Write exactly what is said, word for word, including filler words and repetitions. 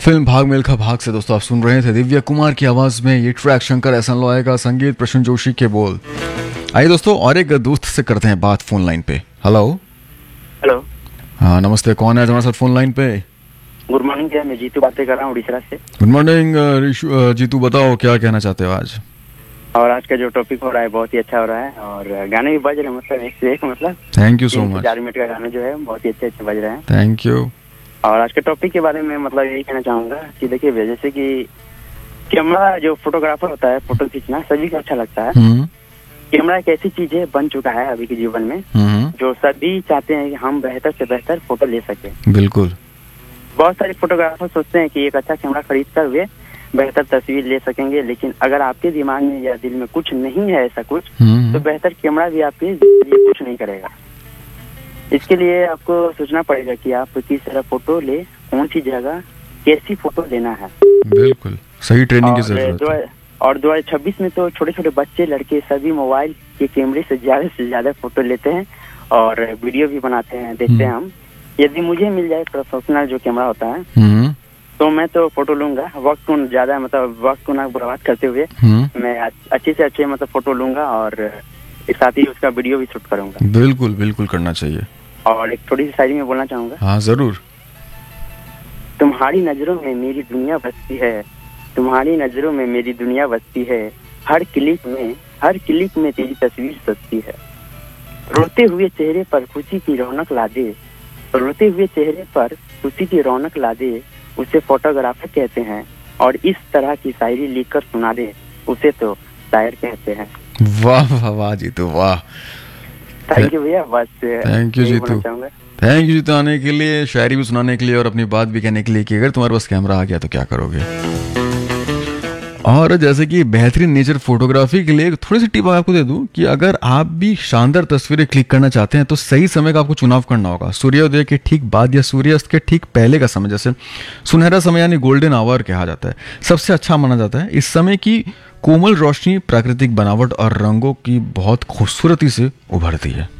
Film भाग मिल्खा भाग से दोस्तों आप सुन रहे थे दिव्या कुमार की आवाज में ये ट्रैक, शंकर एहसान लॉय का संगीत, प्रसून जोशी के बोल। आइए दोस्तों और एक दोस्त से करते हैं बात फोन लाइन पे। Hello hello. हाँ नमस्ते, कौन है हमारे साथ फोन लाइन पे? गुड मॉर्निंग, क्या मैं जीतू बातें कर रहा हूँ उड़ीसा से। गुड मॉर्निंग जीतू, बताओ क्या कहना चाहते हो आज? और आज का जो टॉपिक हो रहा है बहुत ही अच्छा हो रहा है और गाने भी बज रहे हैं, मतलब एक से एक, मतलब थैंक यू सो मच। चार मिनट का गाना जो है बहुत ही अच्छे अच्छे बज रहे हैं। Thank you. और आज के टॉपिक के बारे में मतलब यही कहना चाहूंगा कि देखिए जैसे कि कैमरा जो फोटोग्राफर होता है, फोटो खींचना सभी को अच्छा लगता है। कैमरा एक ऐसी चीज है बन चुका है अभी के जीवन में जो सभी चाहते हैं कि हम बेहतर से बेहतर फोटो ले सके। बिल्कुल। बहुत सारे फोटोग्राफर सोचते हैं कि एक अच्छा कैमरा खरीद कर वे बेहतर तस्वीर ले सकेंगे, लेकिन अगर आपके दिमाग में या दिल में कुछ नहीं है ऐसा कुछ, तो बेहतर कैमरा भी आपके लिए कुछ नहीं करेगा। इसके लिए आपको सोचना पड़ेगा कि आप किस तरह फोटो ले, कौन सी जगह, कैसी फोटो लेना है। बिल्कुल सही ट्रेनिंग की जरूरत है। और दो हजार छब्बीस में तो छोटे छोटे बच्चे लड़के सभी मोबाइल के कैमरे से ज्यादा से ज्यादा फोटो लेते हैं और वीडियो भी बनाते हैं, देखते हैं हम। यदि मुझे मिल जाए प्रोफेशनल जो कैमरा होता है तो मैं तो फोटो लूंगा, वक्त को ज्यादा मतलब वक्त को ना बर्बाद करते हुए मैं अच्छे से अच्छे मतलब फोटो लूंगा और साथ ही उसका वीडियो भी शूट करूंगा। बिल्कुल बिल्कुल करना चाहिए। और एक थोड़ी सी शायरी में बोलना चाहूंगा। हाँ जरूर। तुम्हारी नजरों में मेरी दुनिया बसती है, तुम्हारी नजरों में मेरी दुनिया बसती है, हर क्लिक में हर क्लिक में तेरी तस्वीर सजती है। रोते हुए चेहरे पर खुशी की रौनक ला दे, रोते हुए चेहरे पर खुशी की रौनक ला दे, उसे फोटोग्राफर कहते हैं। और इस तरह की शायरी लिखकर सुना दे, उसे तो शायर कहते हैं। वाह वाह वाह जीतू वाह। थैंक यू भैया, बस thank you Jitu, thank you Jitu आने के लिए, शायरी भी सुनाने के लिए और अपनी बात भी कहने के लिए कि अगर तुम्हारे पास कैमरा आ गया तो क्या करोगे। और जैसे कि बेहतरीन नेचर फोटोग्राफी के लिए थोड़ी सी टिप आपको दे दूं कि अगर आप भी शानदार तस्वीरें क्लिक करना चाहते हैं तो सही समय का आपको चुनाव करना होगा। सूर्योदय के ठीक बाद या सूर्यास्त के ठीक पहले का समय, जैसे सुनहरा समय यानी गोल्डन आवर कहा जाता है, सबसे अच्छा माना जाता है। इस समय की कोमल रोशनी प्राकृतिक बनावट और रंगों की बहुत खूबसूरती से उभरती है।